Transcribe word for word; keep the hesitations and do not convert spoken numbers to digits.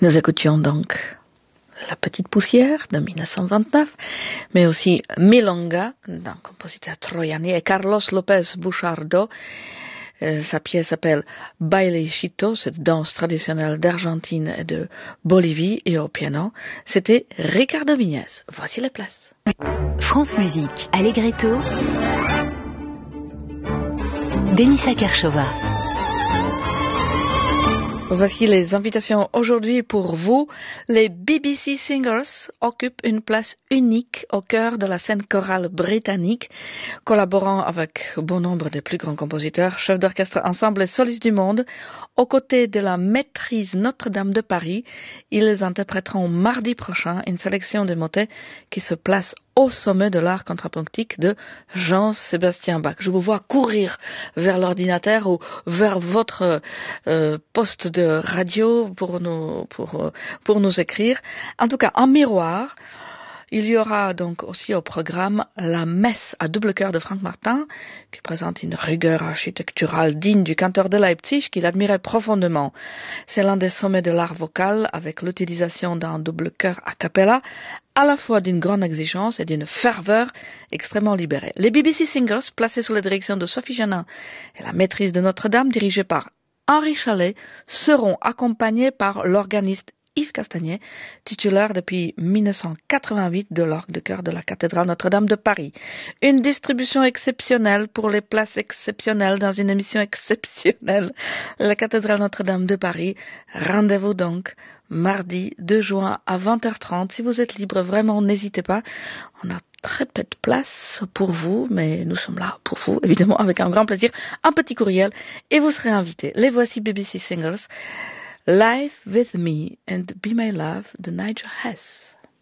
Nous écoutions donc La Petite Poussière de mille neuf cent vingt-neuf, mais aussi Milonga d'un compositeur troyanais et Carlos López Buchardo. Euh, sa pièce s'appelle Bailechito, cette danse traditionnelle d'Argentine et de Bolivie, et au piano, c'était Ricardo Viñes. Voici les places. France Musique, Allegretto, Denisa Kershova. Voici les invitations aujourd'hui pour vous. Les B B C Singers occupent une place unique au cœur de la scène chorale britannique, collaborant avec bon nombre des plus grands compositeurs, chefs d'orchestre, ensembles et solistes du monde. Aux côtés de la maîtrise Notre-Dame de Paris, ils interpréteront mardi prochain une sélection de motets qui se place au sommet de l'art contrapunctique de Jean-Sébastien Bach. Je vous vois courir vers l'ordinateur ou vers votre euh, poste de radio pour nous, pour, pour nous écrire. En tout cas, en miroir, il y aura donc aussi au programme la messe à double chœur de Franck Martin, qui présente une rigueur architecturale digne du canteur de Leipzig qu'il admirait profondément. C'est l'un des sommets de l'art vocal, avec l'utilisation d'un double chœur a cappella, à la fois d'une grande exigence et d'une ferveur extrêmement libérée. Les B B C Singers, placés sous la direction de Sophie Janin et la maîtrise de Notre-Dame, dirigée par Henri Chalet, seront accompagnés par l'organiste Yves Castagnet, titulaire depuis mille neuf cent quatre-vingt-huit de l'orgue de chœur de la cathédrale Notre-Dame de Paris. Une distribution exceptionnelle pour les places exceptionnelles dans une émission exceptionnelle. La cathédrale Notre-Dame de Paris. Rendez-vous donc mardi deux juin à vingt heures trente. Si vous êtes libre, vraiment, n'hésitez pas. On a très peu de place pour vous, mais nous sommes là pour vous, évidemment, avec un grand plaisir. Un petit courriel et vous serez invités. Les voici B B C Singers. Live with Me and Be My Love de Nigel Hess.